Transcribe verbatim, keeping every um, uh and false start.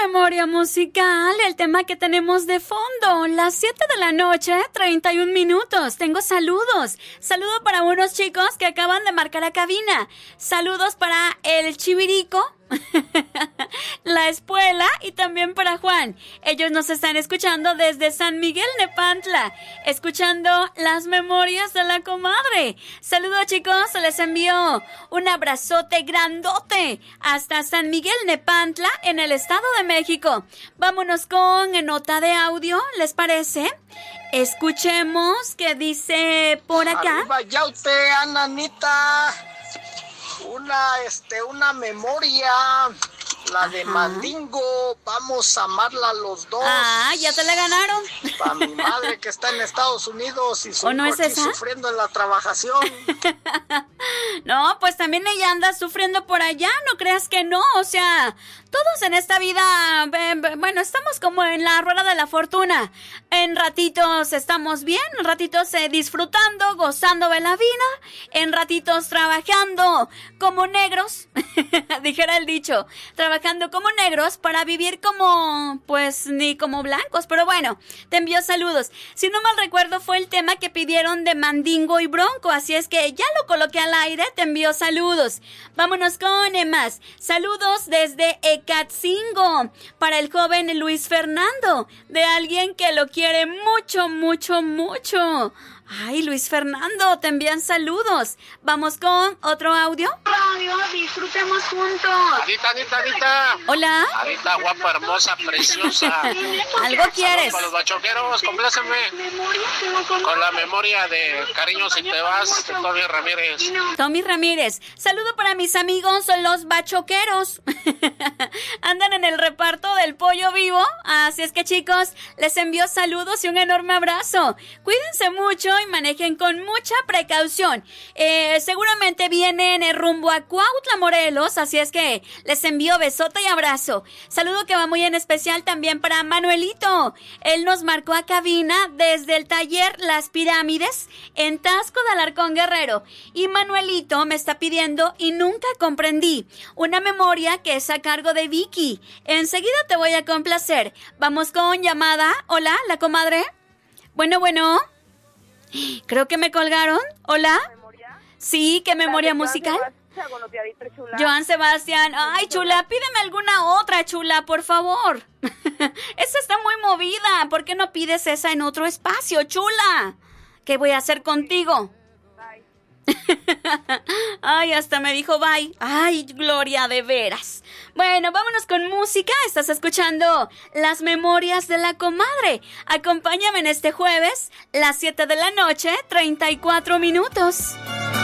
memoria musical, el tema que tenemos de fondo, las siete de la noche, treinta y un minutos. Tengo saludos. Saludo para unos chicos que acaban de marcar a cabina. Saludos para el Chivirico, la espuela y también para Juan. Ellos nos están escuchando desde San Miguel Nepantla, escuchando las memorias de la comadre. Saludos, chicos, les envío un abrazote grandote hasta San Miguel Nepantla en el Estado de México. Vámonos con nota de audio, ¿les parece? Escuchemos qué dice por acá. Arriba Yaute, Ananita. Una, este, una memoria, la Ajá. de Mandingo, vamos a amarla los dos. Ah, ya te la ganaron. Para mi madre que está en Estados Unidos y su ¿O no es esa? sufriendo en la trabajación. No, pues también ella anda sufriendo por allá, no creas que no, o sea, todos en esta vida, eh, bueno, estamos como en la rueda de la fortuna. En ratitos estamos bien, en ratitos eh, disfrutando, gozando de la vida, en ratitos trabajando como negros, dijera el dicho, trabajando como negros para vivir como, pues, ni como blancos, pero bueno, te envío saludos. Si no mal recuerdo fue el tema que pidieron de Mandingo y Bronco, así es que ya lo coloqué al aire, te envío saludos. Vámonos con más. Saludos desde Ecatzingo para el joven Luis Fernando, de alguien que lo quiere mucho, mucho, mucho. Ay, Luis Fernando, te envían saludos. Vamos con otro audio. Radio, disfrutemos juntos. Anita, Anita, Anita. Hola. Anita, guapa, hermosa, preciosa. ¿Algo quieres? Para los bachoqueros, compláceme con la memoria de Cariño si te vas, de Tommy Ramírez. Tommy Ramírez. Saludo para mis amigos los bachoqueros. Andan en el reparto del pollo vivo. Así es que, chicos, les envío saludos y un enorme abrazo. Cuídense mucho y manejen con mucha precaución. Eh, seguramente vienen eh, rumbo a Cuautla, Morelos, así es que les envío besote y abrazo. Saludo que va muy en especial también para Manuelito. Él nos marcó a cabina desde el taller Las Pirámides en Taxco de Alarcón, Guerrero. Y Manuelito me está pidiendo Y Nunca Comprendí, una memoria que es a cargo de Vicky. Enseguida te voy a complacer. Vamos con llamada. Hola, la comadre. Bueno, bueno. Creo que me colgaron. ¿Hola? ¿Memoria? Sí, ¿qué memoria musical? Joan Sebastián. Ay, chula, pídeme alguna otra, chula, por favor. Esa está muy movida. ¿Por qué no pides esa en otro espacio, chula? ¿Qué voy a hacer contigo? Ay, hasta me dijo bye. Ay, Gloria, de veras. Bueno, vámonos con música. Estás escuchando Las Memorias de la Comadre. Acompáñame en este jueves, las siete de la noche, treinta y cuatro minutos.